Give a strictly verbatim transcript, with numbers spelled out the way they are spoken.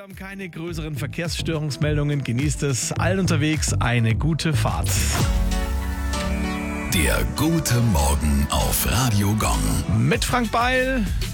haben keine größeren Verkehrsstörungsmeldungen. Genießt es. Allen unterwegs eine gute Fahrt. Der gute Morgen auf Radio Gong. Mit Frank Beil.